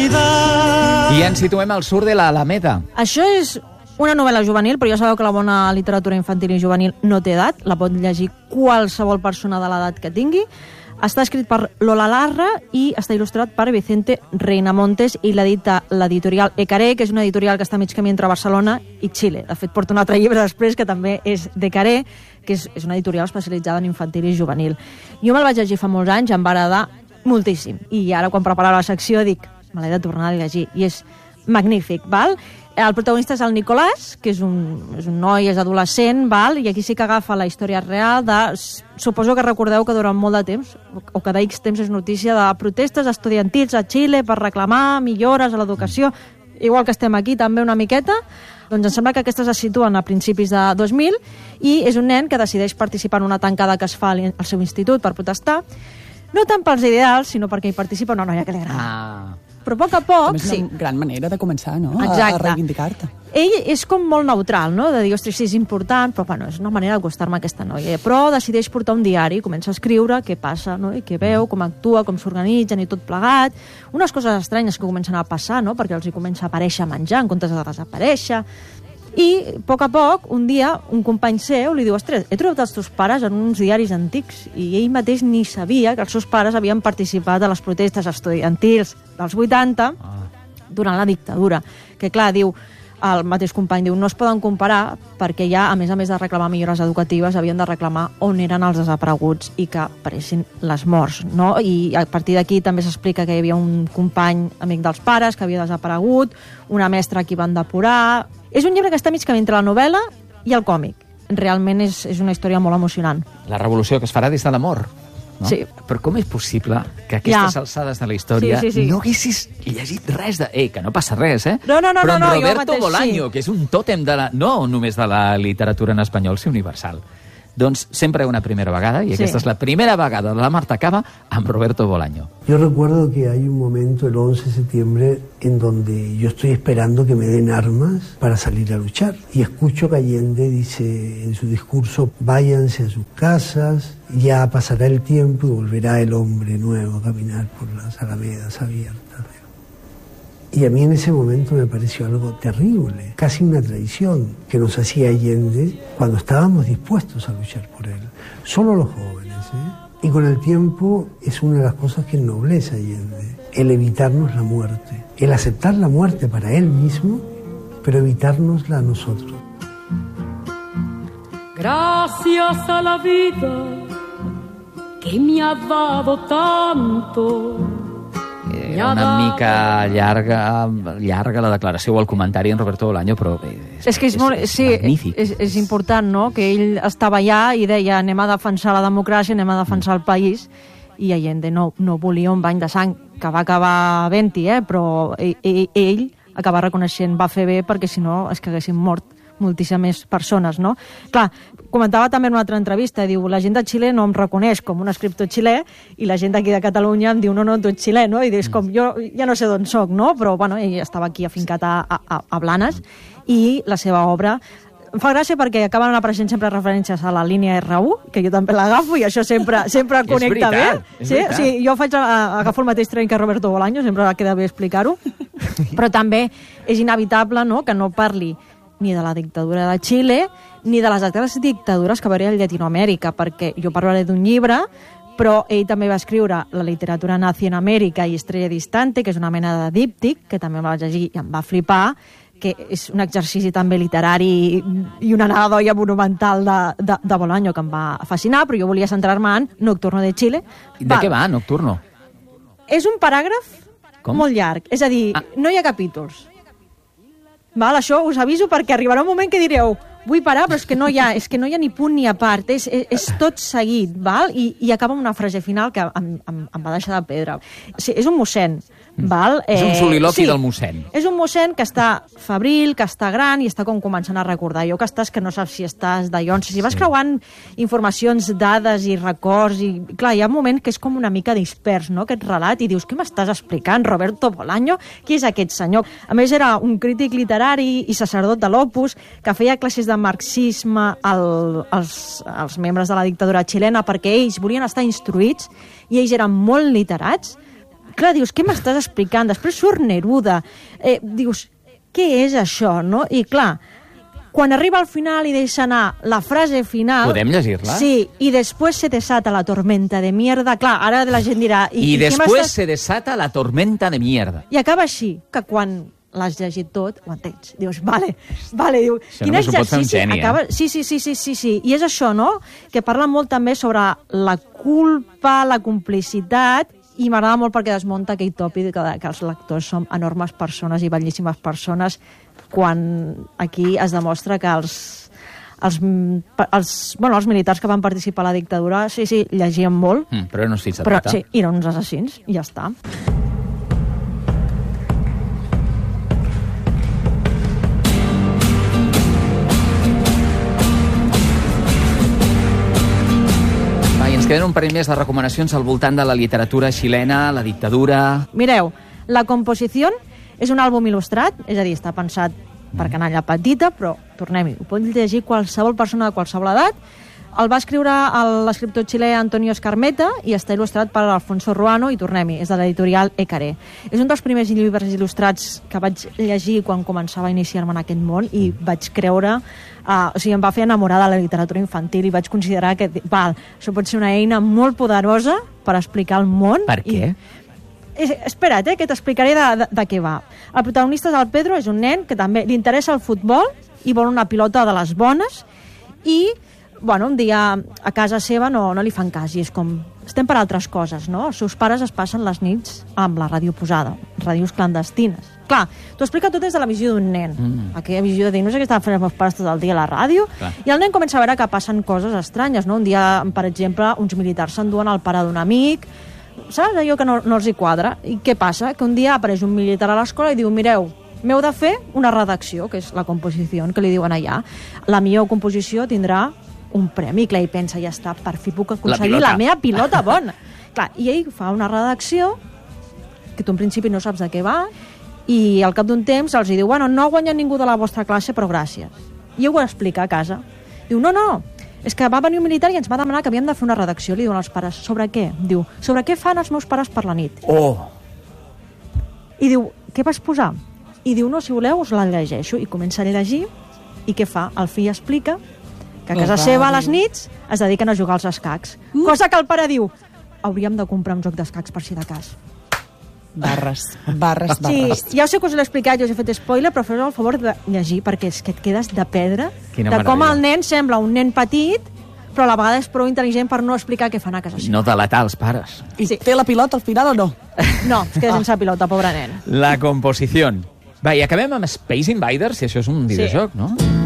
Navidad. I ens situem al sud de l'Alameda. Això és una novel·la juvenil, però ja sabeu que la bona literatura infantil i juvenil no té edat, la pot llegir qualsevol persona de l'edat que tingui. Està escrit per Lola Larra i està il·lustrat per Vicente Reinamontes i l'edita l'editorial Ecaré, que és una editorial que està mig camí entre Barcelona i Xile. De fet, porta un altre llibre després que també és d'Ecaré, que és una editorial especialitzada en infantil i juvenil. Jo me'l vaig llegir fa molts anys, em va agradar moltíssim. I ara, quan preparava la secció, dic, me l'he de tornar a llegir. I és magnífic, val? El protagonista és el Nicolàs, que és un noi, és adolescent, val? I aquí sí que agafa la història real de... Suposo que recordeu que durant molt de temps, o cada X temps és notícia de protestes estudiantils a Xile per reclamar millores a l'educació, igual que estem aquí també una miqueta. Doncs em sembla que aquestes es situen a principis de 2000 i és un nen que decideix participar en una tancada que es fa al seu institut per protestar, no tant pels ideals, sinó perquè hi participa una noia que li agrada. Però a poc a poc... És una gran manera de començar, no? Exacte. A reivindicar-te. Ell és com molt neutral, no? De dir, ostres, sí, és important, però bueno, és una manera d'acostar-me a aquesta noia. Però decideix portar un diari, comença a escriure què passa, no? I què veu, com actua, com s'organitzen i tot plegat. Unes coses estranyes que comencen a passar, no? Perquè els hi comença a aparèixer menjar en comptes de desaparèixer. I, a poc, un dia, un company seu li diu, ostres, he trobat els teus pares en uns diaris antics, i ell mateix ni sabia que els seus pares havien participat a les protestes estudiantils dels 80 durant la dictadura. Que clar, diu, el mateix company diu, no es poden comparar perquè ja, a més de reclamar millores educatives, havien de reclamar on eren els desapareguts i que apareixin les morts, no? I a partir d'aquí també s'explica que hi havia un company amic dels pares que havia desaparegut, una mestra a qui van depurar... És un llibre que està mig camí entre la novel·la i el còmic. Realment és una història molt emocionant. La revolució que es farà des de l'amor. No? Sí. Però com és possible que a aquestes alçades de la història no haguessis llegit res de... que no passa res, eh? No, però en jo Roberto mateix, Bolaño, que és un tòtem de la... no només de la literatura en espanyol, sinó universal. Doncs sempre una primera vegada, y esta es la primera vegada de la Marta Cava amb Roberto Bolaño. Yo recuerdo que hay un momento, el 11 de septiembre, en donde yo estoy esperando que me den armas para salir a luchar. Y escucho que Allende dice en su discurso, váyanse a sus casas, ya pasará el tiempo y volverá el hombre nuevo a caminar por las alamedas abiertas. Y a mí en ese momento me pareció algo terrible, casi una traición que nos hacía Allende cuando estábamos dispuestos a luchar por él. Solo los jóvenes, ¿eh? Y con el tiempo es una de las cosas que ennoblece a Allende, el evitarnos la muerte, el aceptar la muerte para él mismo, pero evitárnosla a nosotros. Gracias a la vida que me ha dado tanto. Era una mica llarga la declaració o el comentari en Roberto Bolaño, però és magnífic. És important, no?, que ell estava allà i deia anem a defensar la democràcia, anem a defensar el país, i Allende no volia un bany de sang, que va acabar havent-hi, però ell acaba reconeixent va fer bé perquè si no és que haguessin mort moltíssimes persones, no? Clar, comentava també en una altra entrevista, diu, la gent de Xile no em reconeix com un escriptor xilè i la gent d'aquí de Catalunya em diu, no, tu ets xilè, no? I dius, com jo ja no sé d'on soc, no? Però, bueno, ell estava aquí afincat a Blanes i la seva obra em fa gràcia perquè acaben apareixent sempre referències a la línia R1, que jo també l'agafo i això sempre connecta bé. Sí, jo agafo el mateix tren que Roberto Bolaño, sempre queda bé explicar-ho, però també és inevitable, no?, que no parli ni de la dictadura de Xile, ni de les altres dictadures que va haver a Llatinoamèrica, perquè jo parlaré d'un llibre, però ell també va escriure La literatura nazi en Amèrica i Estrella distante, que és una mena de díptic, que també em va llegir i em va flipar, que és un exercici també literari i una nadadoia monumental de Bolaño que em va fascinar, però jo volia centrar-me en Nocturno de Chile. De què va, Nocturno? És un paràgraf molt llarg, és a dir, no hi ha capítols. Val, això us aviso perquè arribarà un moment que direu vull parar, però és que no hi ha ni punt ni a part, és tot seguit, val? I acaba amb una frase final que em va deixar de pedra. Sí, és un mossèn, val? És un soliloqui del mossèn. És un mossèn que està febril, que està gran i està com començant a recordar. Jo que estàs, que no saps si estàs d'allons, si vas creuant informacions, dades i records, i clar, hi ha un moment que és com una mica dispers, no?, aquest relat, i dius, què m'estàs explicant, Roberto Bolaño? Qui és aquest senyor? A més, era un crític literari i sacerdot de l'Opus, que feia classes de marxisme als membres de la dictadura xilena perquè ells volien estar instruïts i ells eren molt literats, clar, dius, què m'estàs explicant? Després surt Neruda. Dius, què és això, no? I clar, quan arriba al final i deixa anar la frase final... Podem llegir-la? Sí, i després se desata la tormenta de mierda. Clar, ara la gent dirà... I després se desata la tormenta de mierda. I acaba així, que quan l'has llegit tot, ho entens. Dius, vale, diu... Això només ho pot fer un geni, Sí. I és això, no?, que parla molt també sobre la culpa, la complicitat, i m'agrada molt perquè desmunta aquell tòpic que els lectors som enormes persones i bellíssimes persones, quan aquí es demostra que els militars que van participar a la dictadura, sí, llegien molt. Però eren uns fills de puta. Sí, eren uns assassins, i ja està. Ens queden un parell més de recomanacions al voltant de la literatura xilena, la dictadura... Mireu, La composició és un àlbum il·lustrat, és a dir, està pensat per canalla petita, però tornem-hi, ho pot llegir qualsevol persona de qualsevol edat. El va escriure l'escriptor xilè Antonio Escarmeta i està il·lustrat per Alfonso Ruano i tornem-hi, és de l'editorial Ecaré. És un dels primers llibres il·lustrats que vaig llegir quan començava a iniciar-me en aquest món i vaig creure... o sigui, em va fer enamorar de la literatura infantil i vaig considerar que això pot ser una eina molt poderosa per explicar el món. Per què? Espera't, que t'explicaré de què va. El protagonista és el Pedro, és un nen que també li interessa el futbol i vol una pilota de les bones i un dia a casa seva no li fan cas i és com... Estem per altres coses, no? Els seus pares es passen les nits amb la ràdio posada, ràdios clandestines. Clar, t'ho explica tot des de la visió d'un nen. Aquella visió de dir, no sé què estaven fent els meus pares tot el dia a la ràdio. Clar. I el nen comença a veure que passen coses estranyes, no? Un dia, per exemple, uns militars s'enduen el pare d'un amic, saps? Allò que no els hi quadra. I què passa? Que un dia apareix un militar a l'escola i diu, mireu, m'heu de fer una redacció, que és la composició, que li diuen allà. La millor composició tindrà un premi, clar, i pensa, ja està, per fi puc aconseguir la meva pilota bona. Clar, i ell fa una redacció que tu en principi no saps de què va i al cap d'un temps els diu, no ha guanyat ningú de la vostra classe, però gràcies. I ell ho explica a casa. Diu, no, és que va venir un militar i ens va demanar que havíem de fer una redacció. Li diuen els pares, sobre què? Diu, sobre què fan els meus pares per la nit. Oh! I diu, què vas posar? I diu, no, si voleu us la llegeixo. I comença a llegir i què fa? El fill explica que a casa seva a les nits es dediquen a jugar als escacs. Cosa que el pare diu, hauríem de comprar un joc d'escacs per si de cas. Barres. Sí, ja sé que us l'he explicat, ja us he fet spoiler, però feu el favor de llegir, perquè és que et quedes de pedra de com el nen sembla un nen petit, però a la vegada és prou intel·ligent per no explicar què fan a casa seva. No delatar els pares. I té la pilota al final o no? No, es queda sense pilota, pobre nen. La composició. Va, i acabem amb Space Invaders, si això és un videojoc, no?